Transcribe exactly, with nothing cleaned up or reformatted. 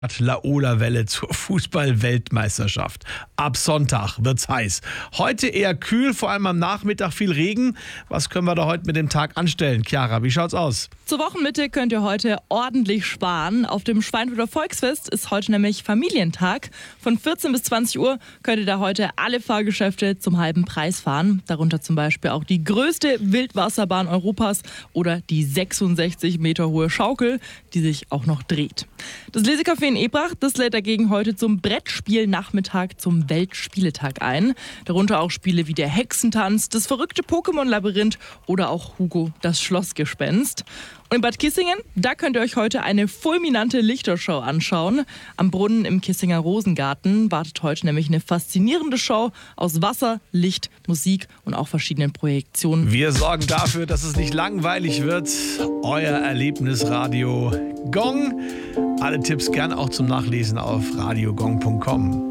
Laola-Welle zur Fußball-Weltmeisterschaft. Ab Sonntag wird's heiß. Heute eher kühl, vor allem am Nachmittag viel Regen. Was können wir da heute mit dem Tag anstellen? Chiara, wie schaut's aus? Zur Wochenmitte könnt ihr heute ordentlich sparen. Auf dem Schweinfurter Volksfest ist heute nämlich Familientag. Von vierzehn bis zwanzig Uhr könnt ihr da heute alle Fahrgeschäfte zum halben Preis fahren. Darunter zum Beispiel auch die größte Wildwasserbahn Europas oder die sechsundsechzig Meter hohe Schaukel, die sich auch noch dreht. Das Lesecafé in Ebrach, das lädt dagegen heute zum Brettspielnachmittag zum Weltspieletag ein. Darunter auch Spiele wie der Hexentanz, das verrückte Pokémon-Labyrinth oder auch Hugo, das Schlossgespenst. Und in Bad Kissingen, da könnt ihr euch heute eine fulminante Lichtershow anschauen. Am Brunnen im Kissinger Rosengarten wartet heute nämlich eine faszinierende Show aus Wasser, Licht, Musik und auch verschiedenen Projektionen. Wir sorgen dafür, dass es nicht langweilig wird. Euer Erlebnisradio Gong. Alle Tipps gern auch zum Nachlesen auf radio gong punkt com.